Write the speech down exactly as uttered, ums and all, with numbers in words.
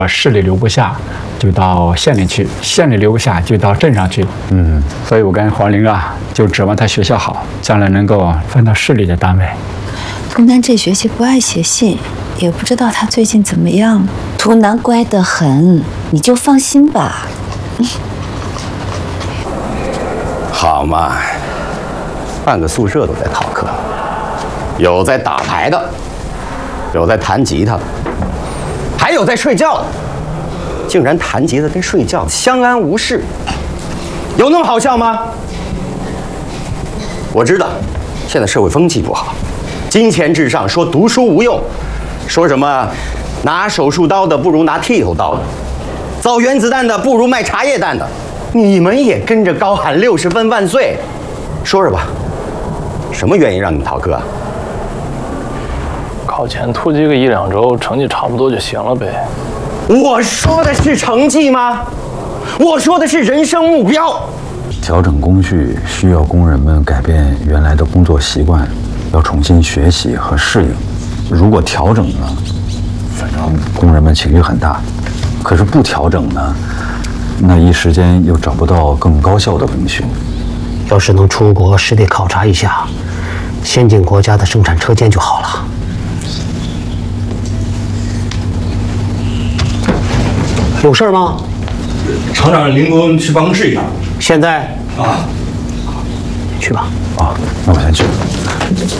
市里留不下，就到县里去；县里留不下，就到镇上去。嗯，所以我跟黄玲啊，就指望他学校好，将来能够分到市里的单位。 图南这学期不爱写信，也不知道他最近怎么样。 图南乖得很，你就放心吧。 好嘛，半个宿舍都在逃课，有在打牌的，有在弹吉他的，还有在睡觉的。竟然弹吉他跟睡觉相安无事，有那么好笑吗？我知道，现在社会风气不好，金钱至上，说读书无用，说什么拿手术刀的不如拿剃头刀的，造原子弹的不如卖茶叶蛋的。你们也跟着高喊六十分万岁，说说吧，什么原因让你们逃课啊？ 考前突击个一两周，成绩差不多就行了呗。 我说的是成绩吗？我说的是人生目标。 调整工序需要工人们改变原来的工作习惯，要重新学习和适应。如果调整呢，反正工人们情绪很大；可是不调整呢，那一时间又找不到更高效的文学。 要是能出国实地考察一下先进国家的生产车间就好了。有事吗？ 厂长林工去办公室一趟。 现在啊， 去吧。 啊，那我先去。